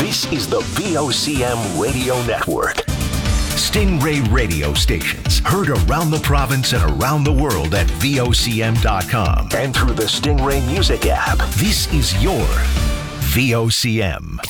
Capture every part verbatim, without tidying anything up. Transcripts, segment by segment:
This is the V O C M Radio Network. Stingray radio stations heard around the province and around the world at V O C M dot com. And through the Stingray Music app. This is your V O C M.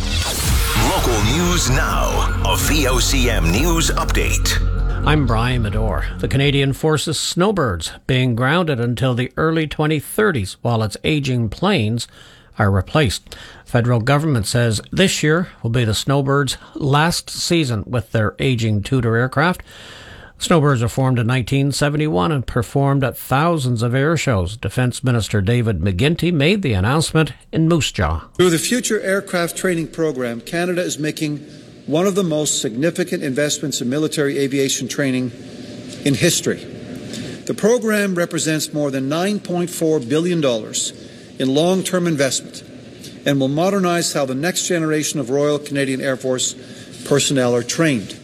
Local news now. A V O C M News Update. I'm Brian Medore. The Canadian Forces Snowbirds being grounded until the early twenty thirties while its aging planes are replaced. Federal government says this year will be the Snowbirds' last season with their aging Tudor aircraft. Snowbirds were formed in nineteen seventy-one and performed at thousands of air shows. Defence Minister David McGuinty made the announcement in Moose Jaw. Through the Future Aircraft Training Program, Canada is making one of the most significant investments in military aviation training in history. The program represents more than nine point four billion dollars in long-term investment and will modernize how the next generation of Royal Canadian Air Force personnel are trained.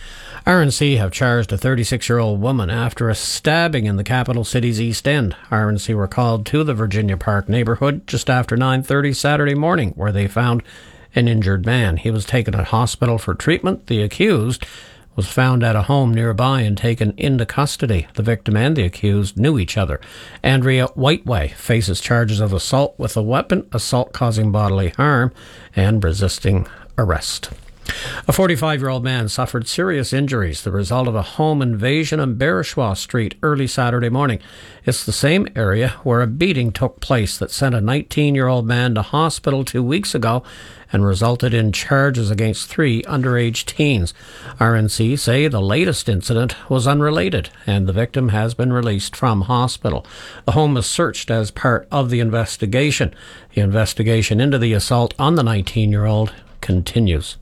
R N C have charged a thirty-six-year-old woman after a stabbing in the capital city's East End. R N C were called to the Virginia Park neighbourhood just after nine thirty Saturday morning, where they found an injured man. He was taken to hospital for treatment. The accused was found at a home nearby and taken into custody. The victim and the accused knew each other. Andrea Whiteway faces charges of assault with a weapon, assault causing bodily harm, and resisting arrest. A forty-five-year-old man suffered serious injuries, the result of a home invasion on Bereshaw Street early Saturday morning. It's the same area where a beating took place that sent a nineteen-year-old man to hospital two weeks ago and resulted in charges against three underage teens. R N C say the latest incident was unrelated and the victim has been released from hospital. The home was searched as part of the investigation. The investigation into the assault on the nineteen-year-old continues.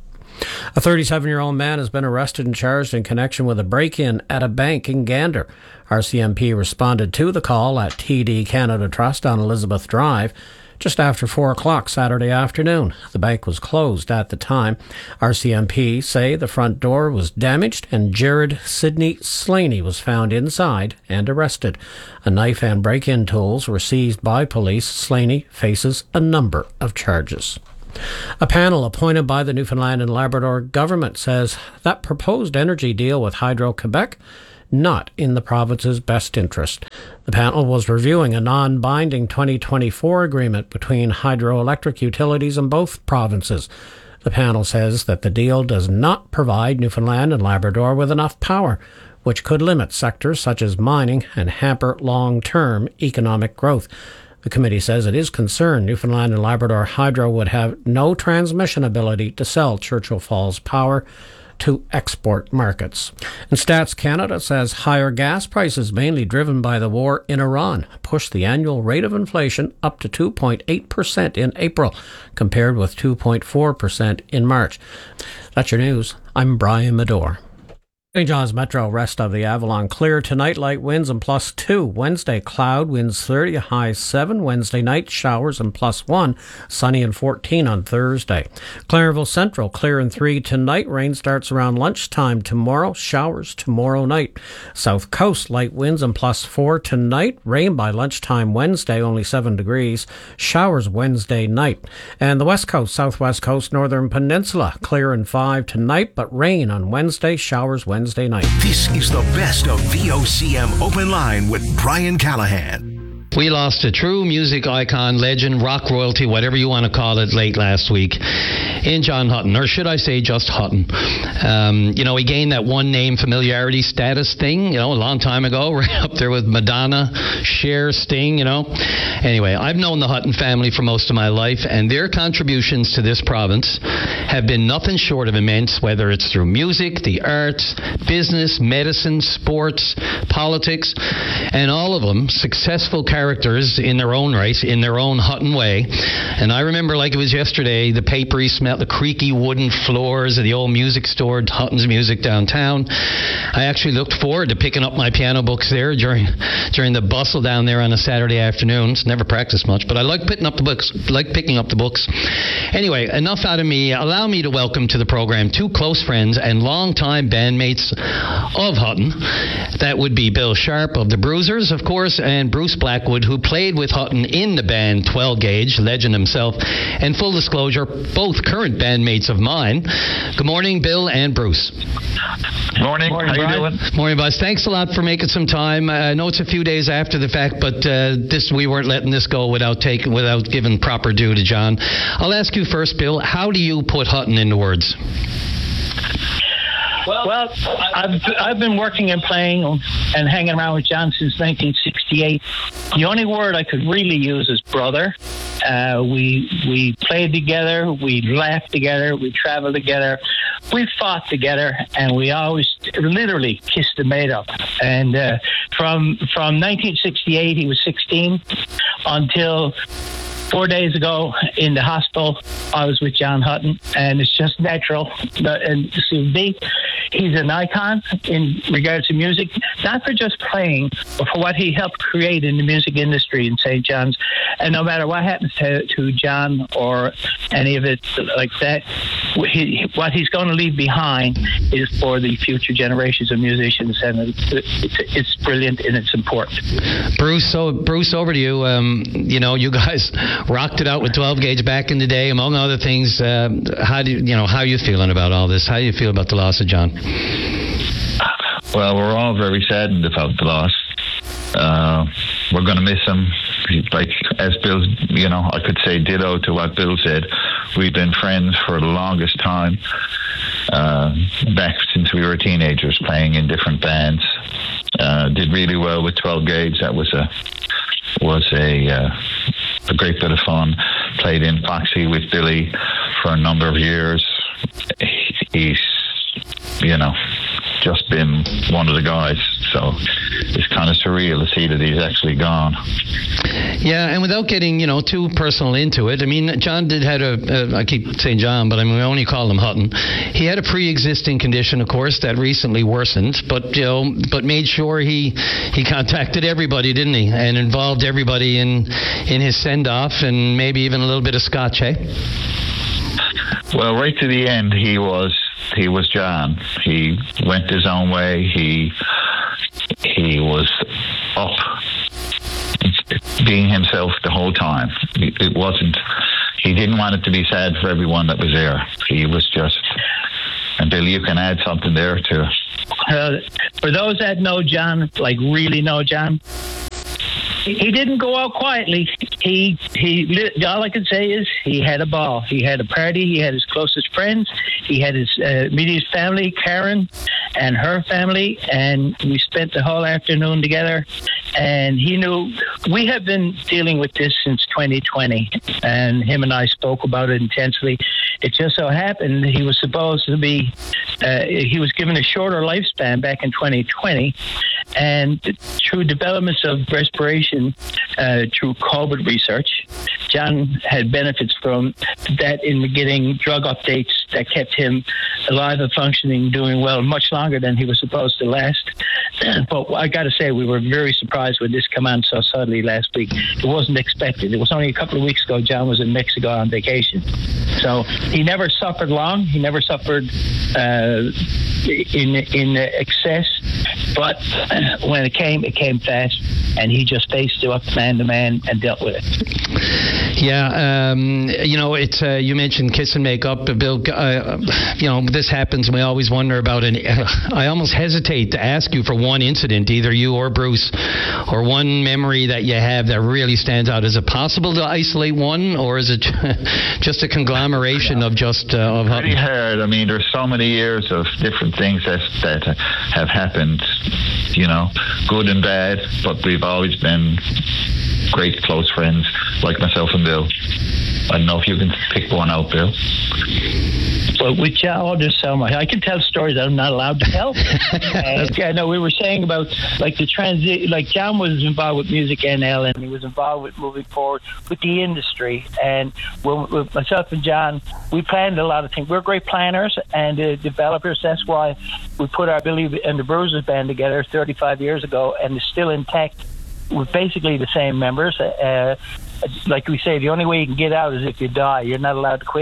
A thirty-seven-year-old man has been arrested and charged in connection with a break-in at a bank in Gander. R C M P responded to the call at T D Canada Trust on Elizabeth Drive just after four o'clock Saturday afternoon. The bank was closed at the time. R C M P say the front door was damaged and Jared Sidney Slaney was found inside and arrested. A knife and break-in tools were seized by police. Slaney faces a number of charges. A panel appointed by the Newfoundland and Labrador government says that proposed energy deal with Hydro-Quebec not in the province's best interest. The panel was reviewing a non-binding twenty twenty-four agreement between hydroelectric utilities in both provinces. The panel says that the deal does not provide Newfoundland and Labrador with enough power, which could limit sectors such as mining and hamper long-term economic growth. The committee says it is concerned Newfoundland and Labrador Hydro would have no transmission ability to sell Churchill Falls power to export markets. And Stats Canada says higher gas prices, mainly driven by the war in Iran, pushed the annual rate of inflation up to two point eight percent in April, compared with two point four percent in March. That's your news. I'm Brian Medore. Saint John's Metro, rest of the Avalon clear tonight, light winds and plus two. Wednesday, cloud, winds thirty, a high seven. Wednesday night, showers and plus one. Sunny and fourteen on Thursday. Clarenville Central, clear and three tonight. Rain starts around lunchtime tomorrow. Showers tomorrow night. South Coast, light winds and plus four tonight. Rain by lunchtime Wednesday, only seven degrees. Showers Wednesday night. And the West Coast, Southwest Coast, Northern Peninsula, clear and five tonight, but rain on Wednesday. Showers Wednesday. Wednesday night. This is the best of V O C M Open Line with Brian Callahan. We lost a true music icon, legend, rock royalty, whatever you want to call it, late last week in John Hutton, or should I say just Hutton. Um, you know, he gained that one-name familiarity status thing, you know, a long time ago, right up there with Madonna, Cher, Sting, you know. Anyway, I've known the Hutton family for most of my life, and their contributions to this province have been nothing short of immense, whether it's through music, the arts, business, medicine, sports, politics, and all of them successful characters in their own right, in their own Hutton way. And I remember like it was yesterday, the papery smell, the creaky wooden floors of the old music store, Hutton's Music downtown. I actually looked forward to picking up my piano books there during during the bustle down there on a Saturday afternoon. Never practiced much, but I like picking up the books. Like picking up the books. Anyway, enough out of me. Allow me to welcome to the program two close friends and longtime bandmates of Hutton. That would be Bill Sharp of the Bruisers, of course, and Bruce Blackwood, who played with Hutton in the band twelve gauge, legend himself. And full disclosure, both current current bandmates of mine. Good morning, Bill and Bruce. Morning. Morning, how Brian. You doing? Morning, boss. Thanks a lot for making some time. I know it's a few days after the fact, but uh, this we weren't letting this go without taking, without giving proper due to John. I'll ask you first, Bill. How do you put Hutton into words? Well, well I've, I've been working and playing and hanging around with John since nineteen sixty-eight. The only word I could really use is brother. Uh, we we played together, we laughed together, we traveled together, we fought together, and we always literally kissed and made up. And uh, from from nineteen sixty-eight, he was sixteen, until four days ago in the hospital, I was with John Hutton, and it's just natural. And to me, he's an icon in regards to music, not for just playing, but for what he helped create in the music industry in Saint John's. And no matter what happens to, to John or any of it like that, he, what he's going to leave behind is for the future generations of musicians, and it's, it's, it's brilliant and it's important. Bruce, so Bruce, over to you. Um, you know, you guys rocked it out with twelve gauge back in the day, among other things. Uh, how do you, you know, how are you feeling about all this? How do you feel about the loss of John? Well, we're all very saddened about the loss. Uh, we're going to miss him. Like, as Bill, you know, I could say ditto to what Bill said. We've been friends for the longest time, uh, back since we were teenagers, playing in different bands. Uh, did really well with twelve gauge. That was a was a uh, a great bit of fun. Played in Foxy with Billy for a number of years. He's, you know, just been one of the guys. So it's kind of surreal to see that he's actually gone. Yeah, and without getting, you know, too personal into it, I mean, John did had a, a I keep saying John, but I mean, we only call him Hutton. He had a pre-existing condition, of course, that recently worsened, but, you know, but made sure he he contacted everybody, didn't he? And involved everybody in, in his send-off, and maybe even a little bit of scotch, eh? Well, right to the end, he was he was John. He went his own way. He he was up, being himself the whole time. It wasn't. He didn't want it to be sad for everyone that was there. He was just. And Bill, you can add something there too. Uh, for those that know John, like really know John, he didn't go out quietly. He he. All I can say is he had a ball. He had a party. He had his closest friends. He had his uh, immediate family, Karen, and her family, and we spent the whole afternoon together. And he knew we have been dealing with this since twenty twenty, and him and I spoke about it intensely. It just so happened he was supposed to be. Uh, he was given a shorter lifespan back in twenty twenty, and through developments of respiration, uh, through COVID research, John had benefits from that in getting drug updates that kept him alive and functioning, doing well, much longer than he was supposed to last. But I got to say, we were very surprised when this came on so suddenly last week. It wasn't expected. It was only a couple of weeks ago. John was in Mexico on vacation. So he never suffered long. He never suffered uh, in in excess. But when it came, it came fast. And he just faced it up man to man and dealt with it. Yeah, um, you know, it's uh, you mentioned kiss and make up, Bill. Uh, you know, this happens, and we always wonder about it. I almost hesitate to ask you for one incident, either you or Bruce, or one memory that you have that really stands out. Is it possible to isolate one, or is it just a conglomeration of just uh, of pretty hard? I mean, there's so many years of different things that that have happened. You know, good and bad, but we've always been great close friends, like myself and Bill. I don't know if you can pick one out, Bill. Well, with John, oh, there's so much. I can tell stories that I'm not allowed to tell. uh, yeah, no, we were saying about like the transit. Like John was involved with Music N L, and he was involved with moving forward with the industry. And when, with myself and John, we planned a lot of things. We're great planners and uh, developers. That's why we put our Billy and the Bruisers band together thirty-five years ago, and it's still intact with basically the same members. Uh, like we say, the only way you can get out is if you die. You're not allowed to quit.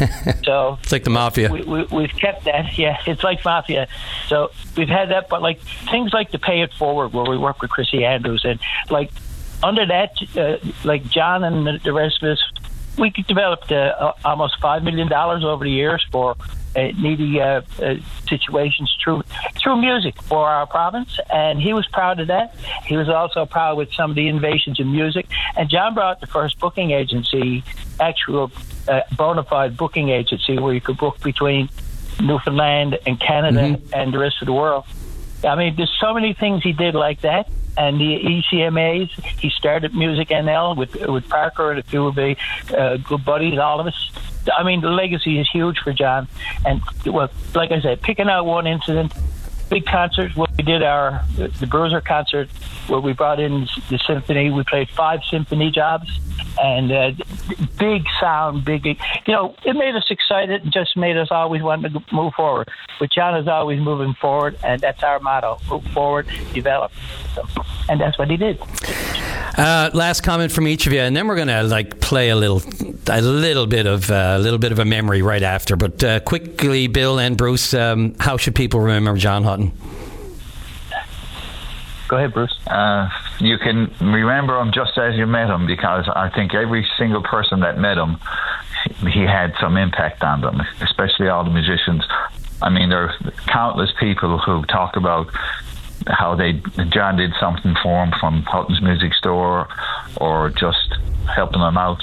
So it's like the mafia. We, we, we've kept that. Yeah, it's like mafia. So we've had that, but like things like the Pay It Forward, where we work with Chrissy Andrews, and like under that, uh, like John and the, the rest of us, we developed uh, almost five million dollars over the years for uh, needy uh, uh, situations through through music for our province, and he was proud of that. He was also proud with some of the innovations in music. And John brought the first booking agency, actual uh, bona fide booking agency, where you could book between Newfoundland and Canada mm-hmm. and the rest of the world. I mean, there's so many things he did like that. And the E C M As, he started Music N L with with Parker and a few of the uh, good buddies, all of us. I mean, the legacy is huge for John. And, well, like I said, picking out one incident, big concerts, where we did our, the Bruiser concert, where we brought in the symphony. We played five symphony jobs, and uh, big sound, big, you know, it made us excited and just made us always want to move forward. But John is always moving forward, and that's our motto: move forward, develop. So, and that's what he did. Uh, last comment from each of you, and then we're going to like play a little, a little bit of a uh, little bit of a memory right after. But uh, quickly, Bill and Bruce, um, how should people remember John Hutton? Go ahead, Bruce. Uh, you can remember him just as you met him, because I think every single person that met him, he had some impact on them, especially all the musicians. I mean, there are countless people who talk about how they John did something for him from Hutton's Music Store, or just helping them out.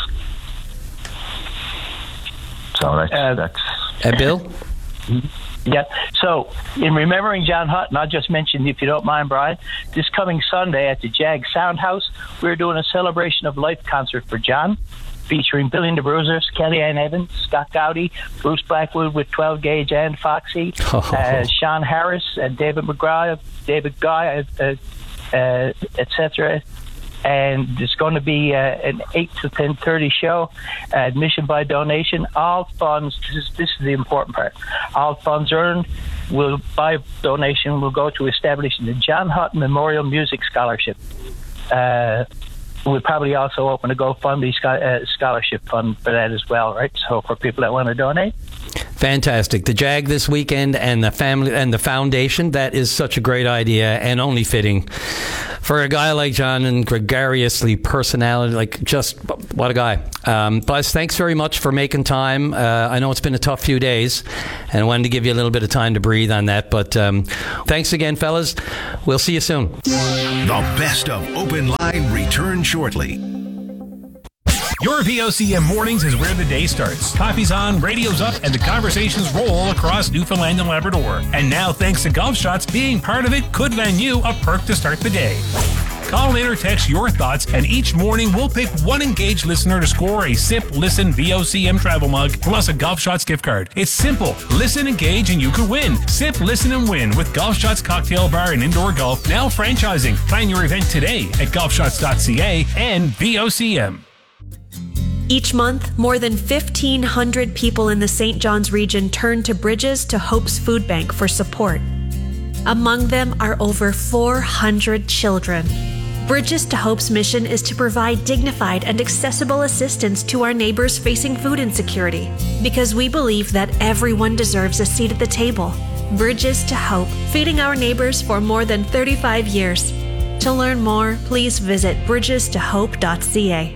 So that's uh, that's. Uh, Bill. Yeah. So, in remembering John Hutton, I'll just mention, if you don't mind, Brian, this coming Sunday at the Jag Soundhouse, we're doing a celebration of life concert for John, featuring Billy and the Bruisers, Kellyanne Evans, Scott Gowdy, Bruce Blackwood with twelve gauge and Foxy, oh. uh, Sean Harris, and David McGrath, David Guy, uh, uh, et cetera. And it's going to be uh, an eight to ten thirty show, uh, admission by donation. All funds, this is, this is the important part, all funds earned will, by donation, will go to establishing the John Hutton Memorial Music Scholarship. Uh, we'll probably also open a GoFundMe uh, scholarship fund for that as well, right? So for people that want to donate. Fantastic. The Jag this weekend and the family and the foundation, that is such a great idea, and only fitting for a guy like John, and gregariously personality, like just what a guy. Um, Buzz, thanks very much for making time. Uh, I know it's been a tough few days, and I wanted to give you a little bit of time to breathe on that, but um, thanks again, fellas. We'll see you soon. The best of Open Line returns shortly. Your V O C M mornings is where the day starts. Coffee's on, radio's up, and the conversations roll across Newfoundland and Labrador. And now, thanks to Golf Shots, being part of it could land you a perk to start the day. Call in or text your thoughts, and each morning we'll pick one engaged listener to score a Sip Listen V O C M travel mug plus a Golf Shots gift card. It's simple. Listen, engage, and you could win. Sip, listen, and win with Golf Shots Cocktail Bar and Indoor Golf, now franchising. Plan your event today at golf shots dot c a and V O C M. Each month, more than fifteen hundred people in the Saint John's region turn to Bridges to Hope's Food Bank for support. Among them are over four hundred children. Bridges to Hope's mission is to provide dignified and accessible assistance to our neighbors facing food insecurity, because we believe that everyone deserves a seat at the table. Bridges to Hope, feeding our neighbors for more than thirty-five years. To learn more, please visit bridges to hope dot c a.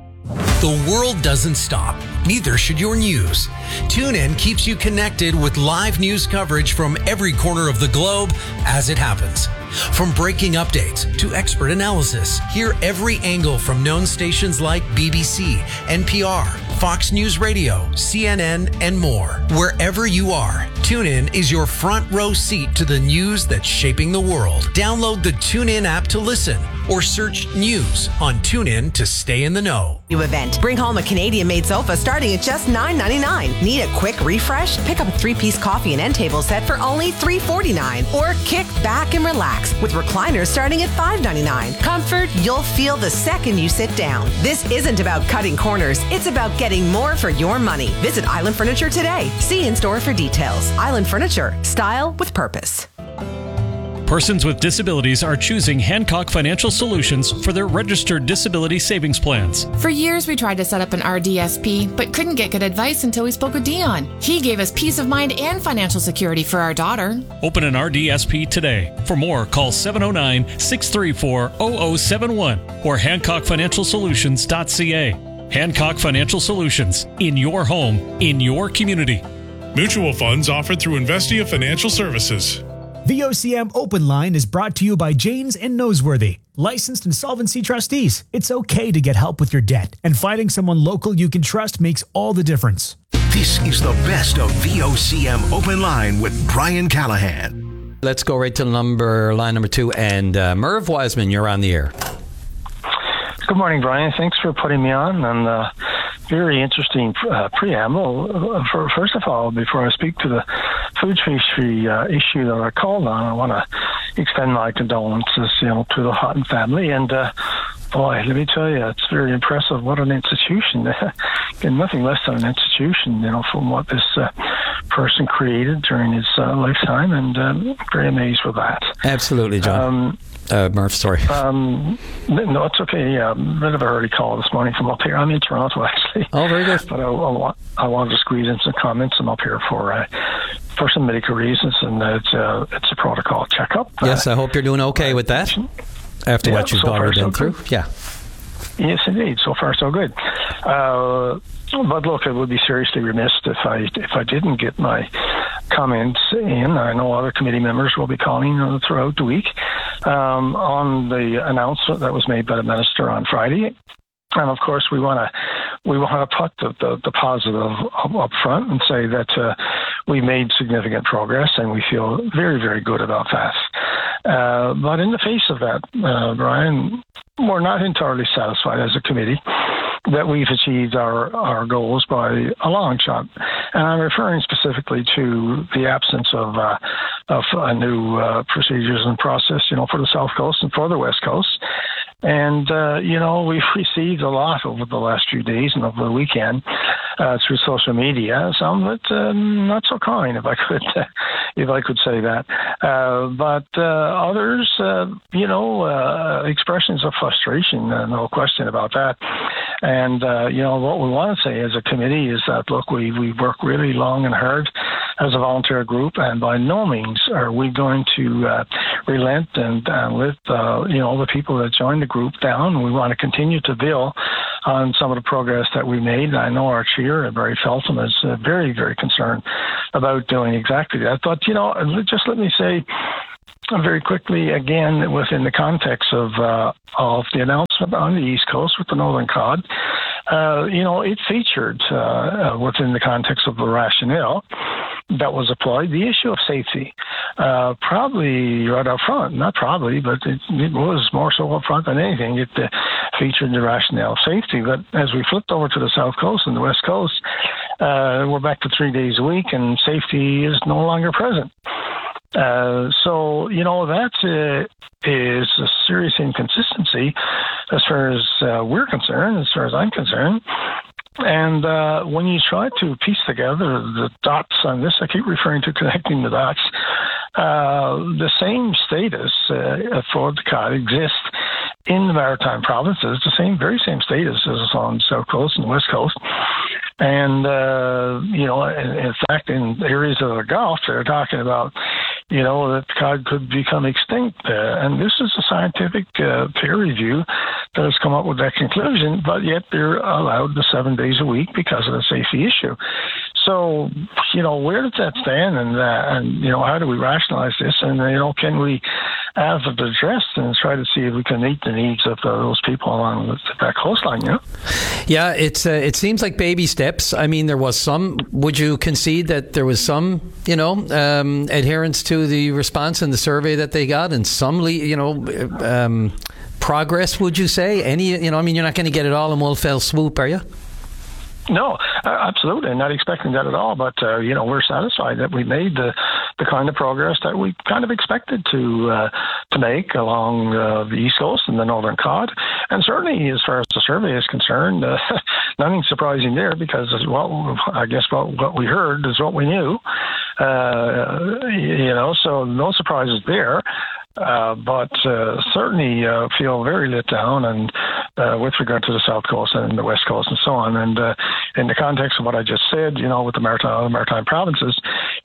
The world doesn't stop. Neither should your news. TuneIn keeps you connected with live news coverage from every corner of the globe as it happens. From breaking updates to expert analysis, hear every angle from known stations like B B C, N P R, Fox News Radio, C N N, and more. Wherever you are, TuneIn is your front row seat to the news that's shaping the world. Download the TuneIn app to listen, or search News on TuneIn to stay in the know. New event. Bring home a Canadian-made sofa starting at just nine ninety-nine. Need a quick refresh? Pick up a three-piece coffee and end table set for only three forty-nine. Or kick back and relax with recliners starting at five ninety-nine. Comfort you'll feel the second you sit down. This isn't about cutting corners. It's about getting more for your money. Visit Island Furniture today. See in-store for details. Island Furniture. Style with purpose. Persons with disabilities are choosing Hancock Financial Solutions for their registered disability savings plans. For years, we tried to set up an R D S P, but couldn't get good advice until we spoke with Dion. He gave us peace of mind and financial security for our daughter. Open an R D S P today. For more, call seven oh nine, six three four, oh oh seven one or hancock financial solutions dot c a. Hancock Financial Solutions. In your home, in your community. Mutual funds offered through Investia Financial Services. V O C M Open Line is brought to you by Janes and Noseworthy, licensed insolvency trustees. It's okay to get help with your debt, and finding someone local you can trust makes all the difference. This is the best of V O C M Open Line with Brian Callahan. Let's go right to number line number two, and uh, Merv Wiseman, you're on the air. Good morning, Brian. Thanks for putting me on, and uh, very interesting uh, preamble. For, first of all, before I speak to the food pastry uh, issue that I called on, I want to extend my condolences, you know, to the Hutton family. And uh, boy, let me tell you, it's very impressive. What an institution! And nothing less than an institution, you know, from what this uh, person created during his uh, lifetime, and uh, very amazed with that. Absolutely, John. Um, Uh, Murph, sorry. Um, no, it's okay. Yeah, a bit of an early call this morning from up here. I'm in Toronto, actually. Oh, very good. But I, I, I wanted to squeeze in some comments. I'm up here for uh, for some medical reasons, and it's, uh, it's a protocol checkup. Yes, uh, I hope you're doing okay with that after yeah, what you've so already been so through. Good. Yeah. Yes, indeed. So far, so good. Uh, but look, it would be seriously remiss if I if I didn't get my comments in. I know other committee members will be calling uh, throughout the week um, on the announcement that was made by the minister on Friday. And of course, we want to we want to put the, the, the positive up, up front and say that uh, we made significant progress, and we feel very, very good about that. Uh, but in the face of that, uh, Brian, we're not entirely satisfied as a committee that we've achieved our, our goals by a long shot. And I'm referring specifically to the absence of uh, of uh, new uh, procedures and process, you know, for the South Coast and for the West Coast. And, uh, you know, we've received a lot over the last few days and over the weekend uh, through social media. Some of it um, not so kind, if I could, uh, if I could say that. Uh, but uh, others, uh, you know, uh, expressions of frustration, uh, no question about that. And, uh, you know, what we want to say as a committee is that, look, we, we work really long and hard as a volunteer group, and by no means are we going to uh, relent and, and let, uh, you know, the people that joined the group down. We want to continue to build on some of the progress that we made. I know our chair, Barry Feltham, is uh, very, very concerned about doing exactly that. But, you know, just let me say, very quickly, again, within the context of uh, of the announcement on the East Coast with the Northern Cod, uh, you know, it featured uh, within the context of the rationale that was applied the issue of safety. Uh, probably right up front, not probably, but it, it was more so up front than anything. It uh, featured the rationale of safety. But as we flipped over to the South Coast and the West Coast, uh, we're back to three days a week, and safety is no longer present. Uh, so, you know, that uh, is a serious inconsistency as far as uh, we're concerned, as far as I'm concerned. And uh, when you try to piece together the dots on this, I keep referring to connecting the dots, uh, the same status uh, for the C O D exists in the maritime provinces, the same, very same status as on the South Coast and the West Coast. And, uh, you know, in, in fact, in areas of the Gulf, they're talking about, you know, that C O D could become extinct. Uh, and this is a scientific uh, peer review that has come up with that conclusion, but yet they're allowed the seven days a week because of the safety issue. So, you know, where does that stand? And, uh, and you know, how do we rationalize this? And, you know, can we have it addressed and try to see if we can meet the needs of uh, those people along that coastline, you know? Yeah, it's uh, it seems like baby steps. I mean, there was some, would you concede that there was some, you know, um, adherence to the response in the survey that they got, and some, you know, um, progress, would you say? Any, you know, I mean, you're not going to get it all in one fell swoop, are you? No, uh, absolutely. Not expecting that at all. But, uh, you know, we're satisfied that we made the, the kind of progress that we kind of expected to uh, to make along uh, the East Coast and the Northern Cod. And certainly, as far as the survey is concerned, uh, nothing surprising there, because, well, I guess what, what we heard is what we knew. Uh, you know, so no surprises there. Uh, but uh, certainly uh, feel very let down, and uh, with regard to the South Coast and the West Coast and so on. And uh, in the context of what I just said, you know, with the maritime, maritime provinces,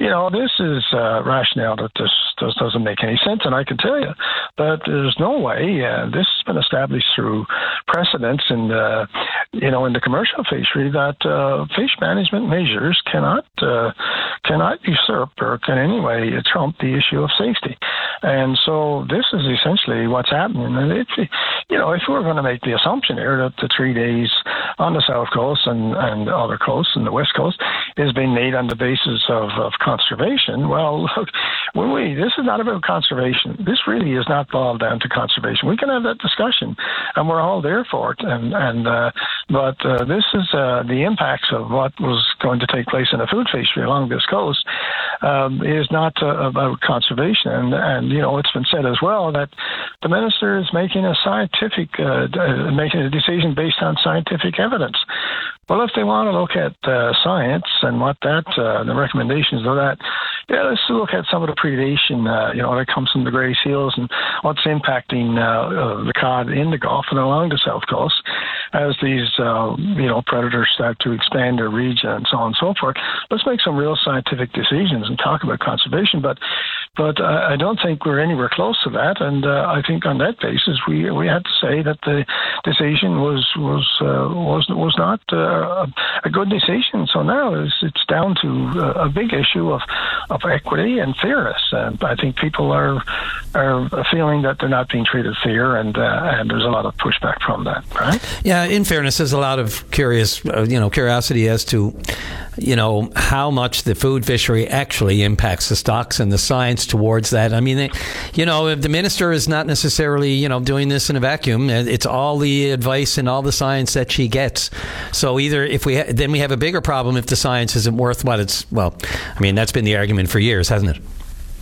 you know, this is uh, rationale that this, this doesn't make any sense. And I can tell you that there's no way. Uh, this has been established through precedents in, uh, you know, in the commercial fishery that uh, fish management measures cannot uh, cannot usurp or can in any way trump the issue of safety. And so this is essentially what's happening. And if, you know, if we're going to make the assumption here that the three days on the south coast and, and other coasts and the west coast is being made on the basis of, of conservation, well, look, when we, this is not about conservation. This really is not boiled down to conservation. We can have that discussion, and we're all there for it. And, and uh, but uh, this is uh, the impacts of what was going to take place in the food fishery along this coast um, is not uh, about conservation. And, and, you know, it's been said as well that the minister is making a scientific, uh, uh, making a decision based on scientific evidence. Well, if they want to look at uh, science and what that, uh, the recommendations of that, yeah, let's look at some of the predation, uh, you know, that comes from the grey seals and what's impacting uh, uh, the cod in the Gulf and along the south coast as these, uh, you know, predators start to expand their region and so on and so forth. Let's make some real scientific decisions and talk about conservation. But, but uh, I don't think we're anywhere close to that. And uh, I think on that basis, we we had to say that the decision was was uh, was was not uh, a good decision. So now it's, it's down to a big issue of, of equity and fairness. And I think people are are feeling that they're not being treated fair, and uh, and there's a lot of pushback from that. Right? Yeah. In fairness, there's a lot of curious, uh, you know, curiosity as to, you know, how much the food fishery actually impacts the stocks and the science towards that. I mean, they, you know, if the minister is not necessarily, you know, doing this in a vacuum, it's all the advice and all the science that she gets. So either if we, ha- then we have a bigger problem if the science isn't worth what it's, well, I mean, that's been the argument for years, hasn't it?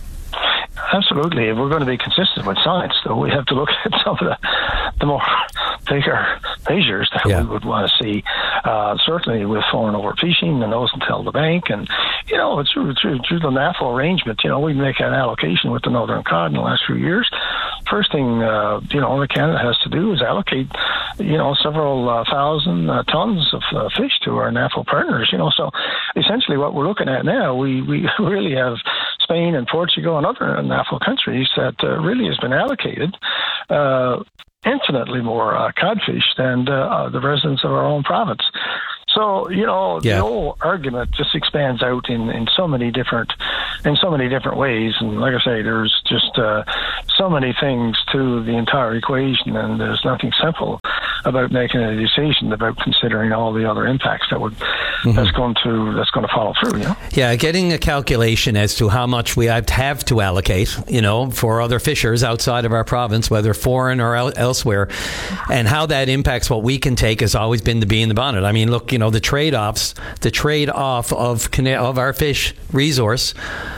Absolutely. If we're going to be consistent with science, though, we have to look at some of the, the more bigger measures that yeah. we would want to see, uh, certainly with foreign overfishing and those until the bank. And, you know, through, through, through the NAFO arrangement, you know, we make an allocation with the northern cod in the last few years. First thing, uh, you know, that Canada has to do is allocate, you know, several uh, thousand uh, tons of uh, fish to our NAFO partners, you know. So essentially what we're looking at now, we, we really have Spain and Portugal and other NAFO countries that uh, really has been allocated uh, infinitely more uh, codfish than uh, uh, the residents of our own province. So, you know, yeah. the whole argument just expands out in, in so many different in so many different ways. And like I say, there's just uh, so many things to the entire equation, and there's nothing simple about making a decision about considering all the other impacts that would mm-hmm. that's going to that's going to follow through. You know? Yeah, getting a calculation as to how much we have to allocate, you know, for other fishers outside of our province, whether foreign or el- elsewhere, and how that impacts what we can take has always been the bee in the bonnet. I mean, look, you know, the trade-offs, the trade-off of of our fish resource,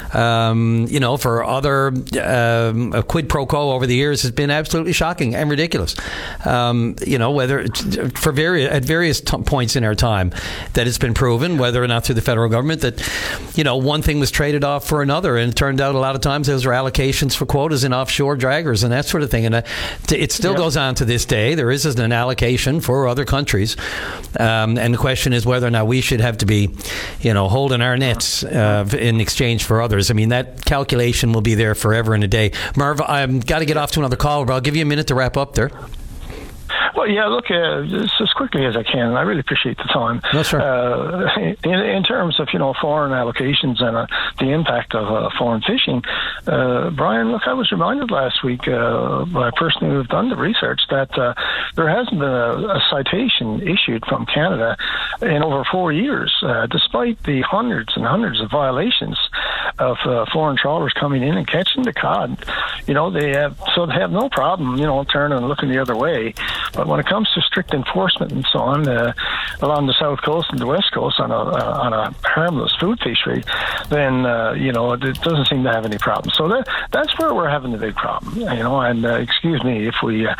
um, you know, for other um, a quid pro quo over the years has been absolutely shocking and ridiculous. Um, you know, whether for various at various t- points in our time that it's been proven, whether or not through the federal government, that, you know, one thing was traded off for another, and it turned out a lot of times those were allocations for quotas in offshore draggers and that sort of thing. And uh, it still yeah. goes on to this day. There is an allocation for other countries, um, and the question is whether or not we should have to be, you know, holding our nets uh, in exchange for others. I mean, that calculation will be there forever and a day. Merv, I've got to get off to another call, but I'll give you a minute to wrap up there. Well, yeah, look, uh, just as quickly as I can. I really appreciate the time. That's right. Uh, in, in terms of, you know, foreign allocations and uh, the impact of uh, foreign fishing, uh, Brian, look, I was reminded last week uh, by a person who has done the research that uh, there hasn't been a, a citation issued from Canada in over four years, uh, despite the hundreds and hundreds of violations of uh, foreign trawlers coming in and catching the cod. You know, they have, so they have no problem, you know, turning and looking the other way. But when it comes to strict enforcement and so on, uh, along the south coast and the west coast on a uh, on a harmless food fishery, then uh, you know, it doesn't seem to have any problem. So that that's where we're having the big problem. You know, and uh, excuse me if we uh,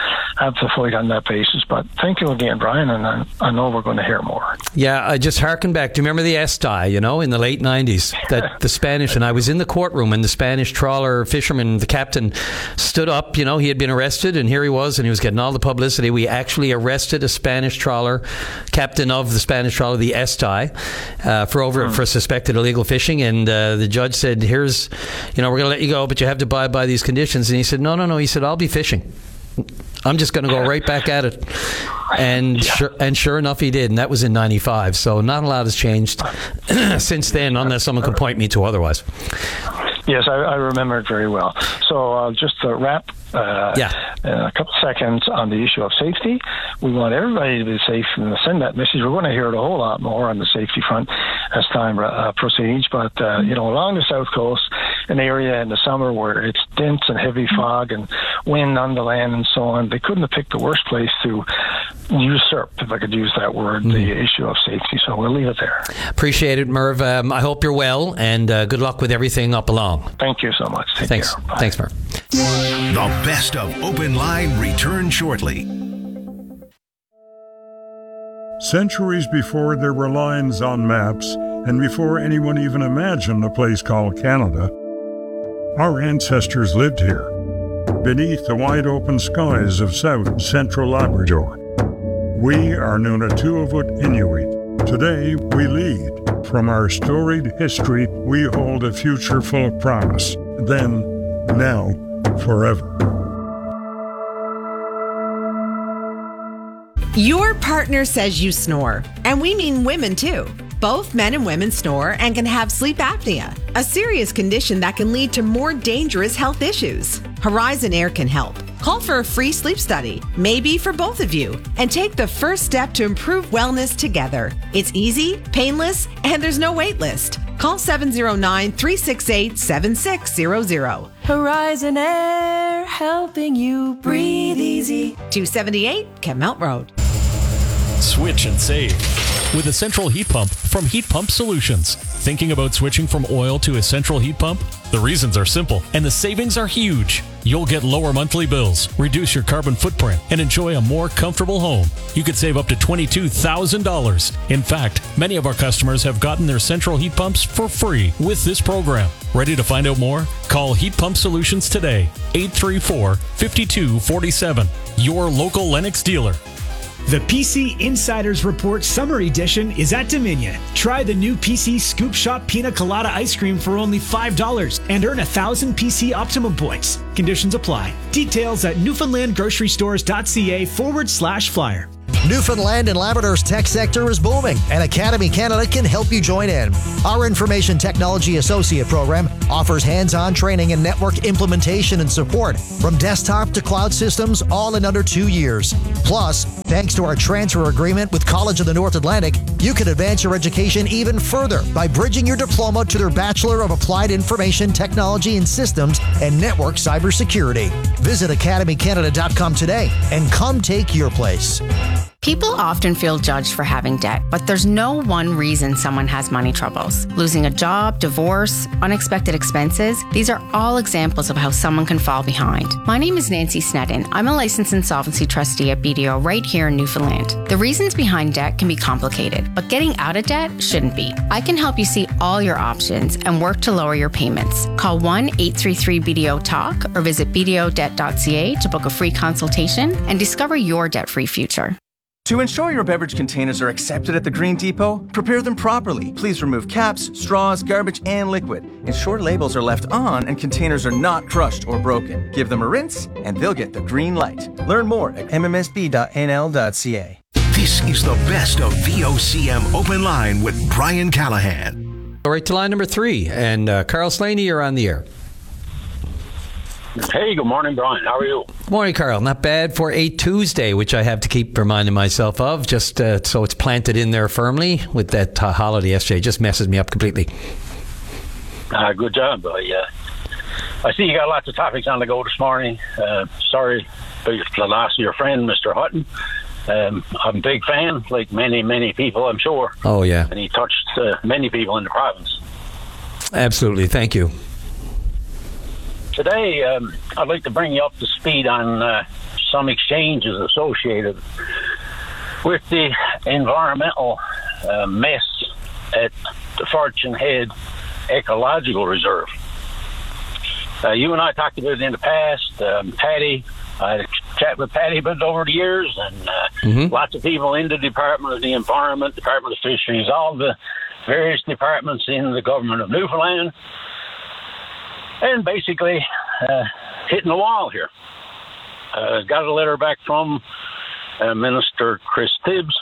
have to fight on that basis. But thank you again, Brian, and I, I know we're going to hear more. Yeah, I just harken back. Do you remember the Estai, you know, in the late nineties? That the Spanish, and I was in the courtroom, and the Spanish trawler fisherman, the captain, stood up. You know, he had been arrested, and here he was, and he was getting all the publicity. We actually arrested a Spanish trawler, captain of the Spanish trawler, the Estai, uh, for over mm. for suspected illegal fishing. And uh, the judge said, "Here's, you know, we're going to let you go, but you have to abide by these conditions." And he said, "No, no, no." He said, "I'll be fishing. I'm just going to go right back at it." And yeah. sure, and sure enough, he did. And that was in ninety-five. So not a lot has changed since then, unless someone can point me to otherwise. Yes, I, I remember it very well. So uh, just to wrap uh, yeah. uh, a couple seconds on the issue of safety. We want everybody to be safe and send that message. We're going to hear it a whole lot more on the safety front as time uh, proceeds. But, uh, you know, along the south coast, an area in the summer where it's dense and heavy fog and wind on the land and so on, they couldn't have picked the worst place to usurp, if I could use that word, mm. the issue of safety. So we'll leave it there. Appreciate it, Merv. Um, I hope you're well, and uh, good luck with everything up along. Thank you so much. Take Thanks. care. Bye. Thanks, Merv. The best of Open Line return shortly. Centuries before there were lines on maps, and before anyone even imagined a place called Canada, our ancestors lived here, beneath the wide open skies of South and Central Labrador. We are Nunatuavut Inuit. Today, we lead. From our storied history, we hold a future full of promise. Then, now, forever. Your partner says you snore, and we mean women too. Both men and women snore and can have sleep apnea, a serious condition that can lead to more dangerous health issues. Horizon Air can help. Call for a free sleep study, maybe for both of you, and take the first step to improve wellness together. It's easy, painless, and there's no wait list. Call seven zero nine, three six eight, seven six zero zero. Horizon Air, helping you breathe easy. two seventy-eight Kemmelt Road. Switch and save with a central heat pump from Heat Pump Solutions. Thinking about switching from oil to a central heat pump? The reasons are simple, and the savings are huge. You'll get lower monthly bills, reduce your carbon footprint, and enjoy a more comfortable home. You could save up to twenty-two thousand dollars. In fact, many of our customers have gotten their central heat pumps for free with this program. Ready to find out more? Call Heat Pump Solutions today, eight three four, five two four seven. Your local Lennox dealer. The P C Insiders Report Summer Edition is at Dominion. Try the new P C Scoop Shop Pina Colada Ice Cream for only five dollars and earn one thousand P C Optimum points. Conditions apply. Details at newfoundlandgrocerystores.ca forward slash flyer. Newfoundland and Labrador's tech sector is booming, and Academy Canada can help you join in. Our Information Technology Associate program offers hands-on training and network implementation and support from desktop to cloud systems, all in under two years. Plus, thanks to our transfer agreement with College of the North Atlantic, you can advance your education even further by bridging your diploma to their Bachelor of Applied Information Technology and Systems and Network Cybersecurity. Visit academy canada dot com today and come take your place. People often feel judged for having debt, but there's no one reason someone has money troubles. Losing a job, divorce, unexpected expenses, these are all examples of how someone can fall behind. My name is Nancy Snedden. I'm a licensed insolvency trustee at B D O right here in Newfoundland. The reasons behind debt can be complicated, but getting out of debt shouldn't be. I can help you see all your options and work to lower your payments. Call one eight three three B D O talk or visit b d o debt dot c a to book a free consultation and discover your debt-free future. To ensure your beverage containers are accepted at the Green Depot, prepare them properly. Please remove caps, straws, garbage, and liquid. Ensure labels are left on and containers are not crushed or broken. Give them a rinse, and they'll get the green light. Learn more at m m s b dot n l dot c a. This is the best of V O C M Open Line with Brian Callahan. All right, to line number three. And uh, Carl Slaney, you're on the air. Hey, good morning, Brian. How are you? Morning, Carl. Not bad for a Tuesday, which I have to keep reminding myself of, just uh, so it's planted in there firmly with that uh, holiday yesterday. It just messes me up completely. Uh, good job. Uh, yeah. I see you got lots of topics on the go this morning. Uh, sorry for the loss of your friend, Mister Hutton. Um, I'm a big fan, like many, many people, I'm sure. Oh, yeah. And he touched uh, many people in the province. Absolutely. Thank you. Today, um, I'd like to bring you up to speed on uh, some exchanges associated with the environmental uh, mess at the Fortune Head Ecological Reserve. Uh, you and I talked about it in the past. Um, Patty, I had a chat with Patty about over the years, and uh, mm-hmm. lots of people in the Department of the Environment, Department of Fisheries, all the various departments in the government of Newfoundland, and basically uh, hitting the wall here. Uh, got a letter back from uh, Minister Chris Tibbs,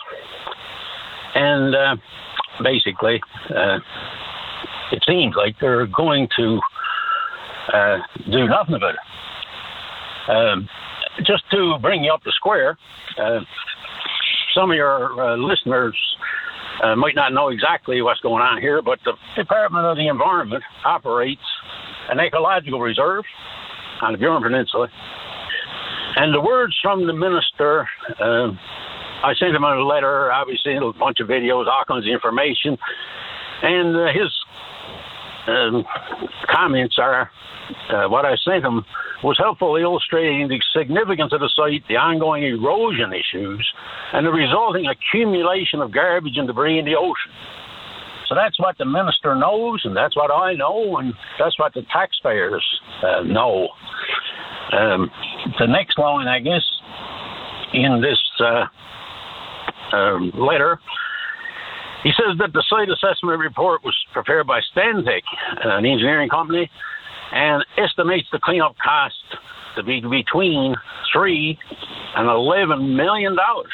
and uh, basically uh, it seems like they're going to uh, do nothing about it. Um, just to bring you up to square, uh, some of your uh, listeners uh, might not know exactly what's going on here, but the Department of the Environment operates an ecological reserve on the Burin Peninsula. And the words from the minister, uh, I sent him a letter, obviously a bunch of videos, all kinds of information, and uh, his um, comments are, uh, what I sent him was helpful illustrating the significance of the site, the ongoing erosion issues, and the resulting accumulation of garbage and debris in the ocean. So that's what the minister knows, and that's what I know, and that's what the taxpayers uh, know. Um, the next line, I guess, in this uh, uh, letter, he says that the site assessment report was prepared by Stantec, an engineering company, and estimates the cleanup cost to be between three and eleven million dollars.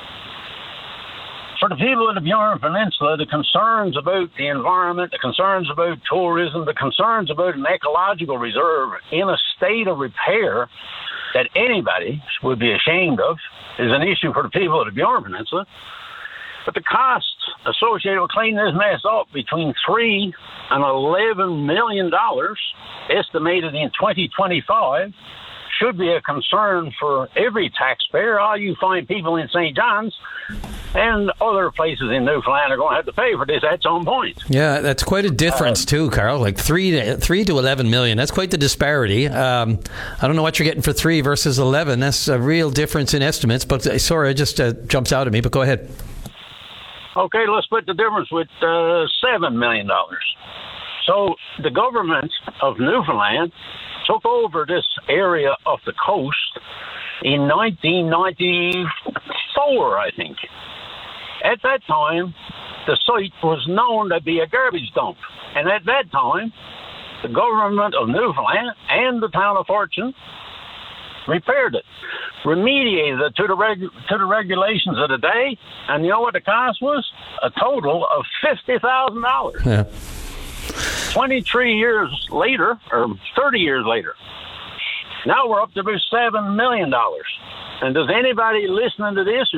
For the people of the Burin Peninsula, the concerns about the environment, the concerns about tourism, the concerns about an ecological reserve in a state of repair that anybody would be ashamed of is an issue for the people of the Burin Peninsula. But the costs associated with cleaning this mess up between three and eleven million dollars, estimated in twenty twenty-five, should be a concern for every taxpayer. All you fine people in Saint John's and other places in Newfoundland are going to have to pay for this at some point. Yeah, that's quite a difference uh, too, Carl. Like three to three to eleven million. That's quite the disparity. Um, I don't know what you're getting for three versus eleven. That's a real difference in estimates. But uh, sorry, it just uh, jumps out at me. But go ahead. Okay, let's split the difference with uh, seven million dollars. So the government of Newfoundland took over this area of the coast in nineteen ninety-four, I think. At that time, the site was known to be a garbage dump. And at that time, the government of Newfoundland and the town of Fortune repaired it, remediated it to the, reg- to the regulations of the day. And you know what the cost was? A total of fifty thousand dollars. Yeah. twenty-three years later, or thirty years later, now we're up to about seven million dollars. And does anybody listening to this